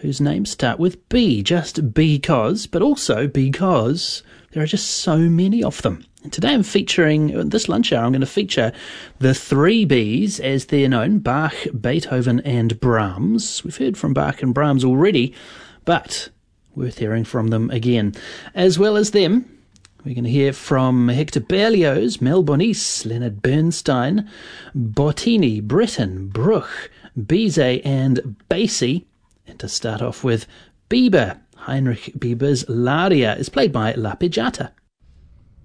whose names start with B, just because, but also because there are just so many of them. And today I'm featuring, this lunch hour, I'm going to feature the three Bs as they're known, Bach, Beethoven and Brahms. We've heard from Bach and Brahms already, but worth hearing from them again. As well as them, we're going to hear from Hector Berlioz, Mel Bonis, Leonard Bernstein, Bottini, Britten, Bruch, Bizet and Basie. And to start off with, Bieber. Heinrich Bieber's L'aria is played by La Pigiata.